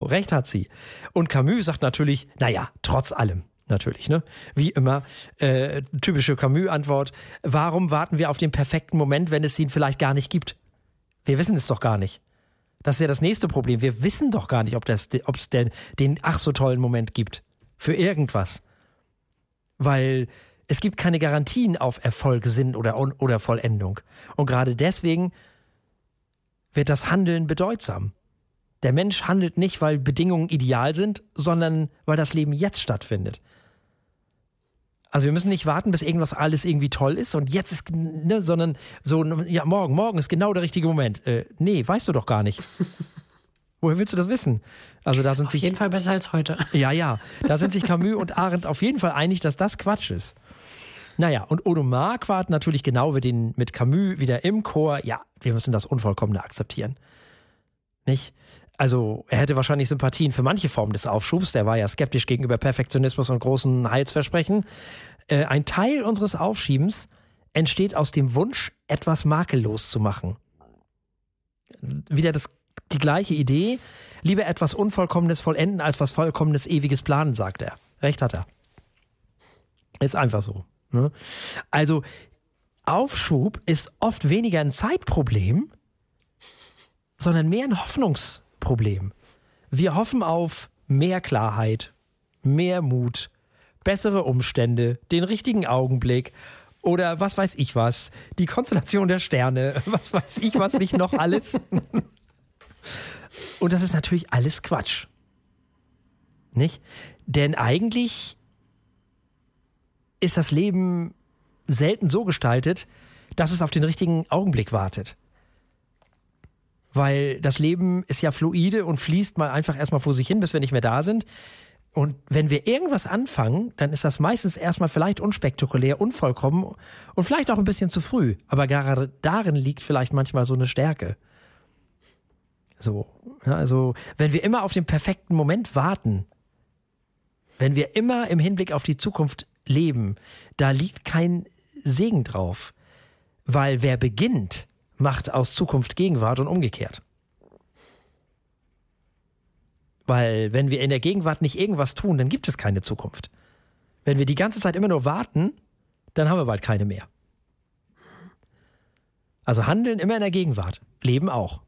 recht hat sie. Und Camus sagt natürlich, naja, trotz allem. Natürlich, ne? Wie immer, typische Camus-Antwort. Warum warten wir auf den perfekten Moment, wenn es ihn vielleicht gar nicht gibt? Wir wissen es doch gar nicht. Das ist ja das nächste Problem. Wir wissen doch gar nicht, ob es den ach so tollen Moment gibt. Für irgendwas. Weil es gibt keine Garantien auf Erfolg, Sinn oder Vollendung. Und gerade deswegen wird das Handeln bedeutsam. Der Mensch handelt nicht, weil Bedingungen ideal sind, sondern weil das Leben jetzt stattfindet. Also wir müssen nicht warten, bis irgendwas alles irgendwie toll ist und jetzt ist, ne, sondern so, ja, morgen ist genau der richtige Moment. Nee, weißt du doch gar nicht. Woher willst du das wissen? Also da sind auf jeden Fall besser als heute. Ja, da sind sich Camus und Arendt auf jeden Fall einig, dass das Quatsch ist. Naja, und Odo Marquardt natürlich genau mit Camus wieder im Chor. Ja, wir müssen das Unvollkommene akzeptieren. Nicht? Also er hätte wahrscheinlich Sympathien für manche Formen des Aufschubs. Der war ja skeptisch gegenüber Perfektionismus und großen Heilsversprechen. Ein Teil unseres Aufschiebens entsteht aus dem Wunsch, etwas makellos zu machen. Wieder die gleiche Idee. Lieber etwas Unvollkommenes vollenden, als was Vollkommenes Ewiges planen, sagt er. Recht hat er. Ist einfach so. Ne? Also Aufschub ist oft weniger ein Zeitproblem, sondern mehr ein Hoffnungsproblem. Wir hoffen auf mehr Klarheit, mehr Mut, bessere Umstände, den richtigen Augenblick oder was weiß ich was, die Konstellation der Sterne, was weiß ich was nicht noch alles. Und das ist natürlich alles Quatsch. Nicht? Denn eigentlich ist das Leben selten so gestaltet, dass es auf den richtigen Augenblick wartet. Weil das Leben ist ja fluide und fließt mal einfach erstmal vor sich hin, bis wir nicht mehr da sind. Und wenn wir irgendwas anfangen, dann ist das meistens erstmal vielleicht unspektakulär, unvollkommen und vielleicht auch ein bisschen zu früh. Aber gerade darin liegt vielleicht manchmal so eine Stärke. So, ja, also wenn wir immer auf den perfekten Moment warten, wenn wir immer im Hinblick auf die Zukunft leben, da liegt kein Segen drauf. Weil wer beginnt, macht aus Zukunft Gegenwart und umgekehrt. Weil wenn wir in der Gegenwart nicht irgendwas tun, dann gibt es keine Zukunft. Wenn wir die ganze Zeit immer nur warten, dann haben wir bald keine mehr. Also handeln immer in der Gegenwart, leben auch.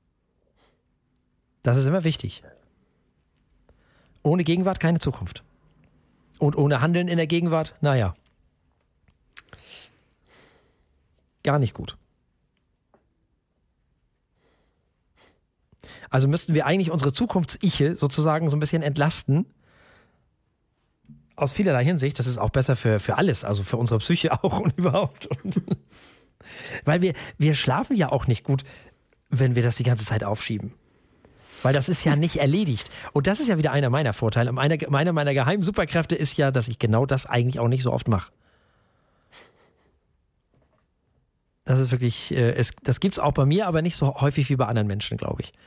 Das ist immer wichtig. Ohne Gegenwart keine Zukunft. Und ohne Handeln in der Gegenwart, naja. Gar nicht gut. Also müssten wir eigentlich unsere Zukunfts-Iche sozusagen so ein bisschen entlasten. Aus vielerlei Hinsicht. Das ist auch besser für alles, also für unsere Psyche auch und überhaupt. Weil wir schlafen ja auch nicht gut, wenn wir das die ganze Zeit aufschieben. Weil das ist ja nicht erledigt. Und das ist ja wieder einer meiner Vorteile. Meine meiner geheimen Superkräfte ist ja, dass ich genau das eigentlich auch nicht so oft mache. Das ist wirklich, das gibt's auch bei mir, aber nicht so häufig wie bei anderen Menschen, glaube ich.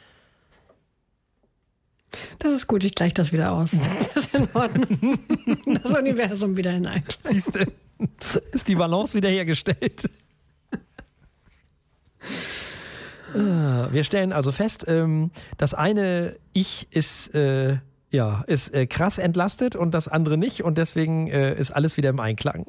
Das ist gut, ich gleiche das wieder aus. Das ist in Ordnung. Das Universum wieder in Einklang. Siehst du, ist die Balance wiederhergestellt. Wir stellen also fest, das eine Ich ist krass entlastet und das andere nicht und deswegen ist alles wieder im Einklang.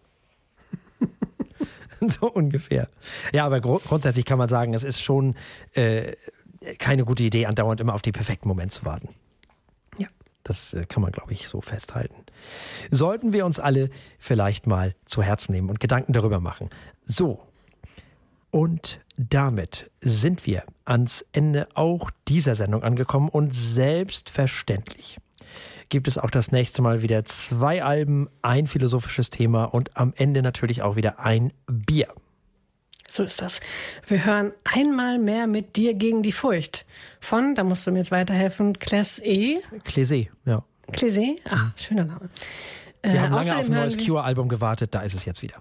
So ungefähr. Ja, aber grundsätzlich kann man sagen, es ist schon keine gute Idee, andauernd immer auf den perfekten Moment zu warten. Ja. Das kann man, glaube ich, so festhalten. Sollten wir uns alle vielleicht mal zu Herzen nehmen und Gedanken darüber machen. So. Und damit sind wir ans Ende auch dieser Sendung angekommen und selbstverständlich gibt es auch das nächste Mal wieder 2 Alben, ein philosophisches Thema und am Ende natürlich auch wieder ein Bier. So ist das. Wir hören einmal mehr mit dir gegen die Furcht von, da musst du mir jetzt weiterhelfen, Clésé, ja. Clésé, schöner Name. Wir haben lange auf ein neues Cure-Album gewartet, da ist es jetzt wieder.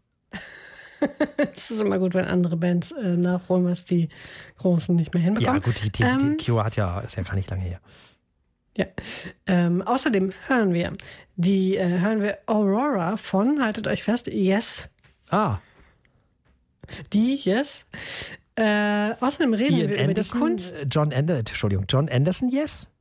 Es ist immer gut, wenn andere Bands nachholen, was die Großen nicht mehr hinbekommen. Ja gut, die Cure ist ja gar nicht lange her. Ja. Außerdem hören wir Aurora von, haltet euch fest, Yes. Die Yes. Außerdem reden wir über die Kunst. John Anderson, Yes?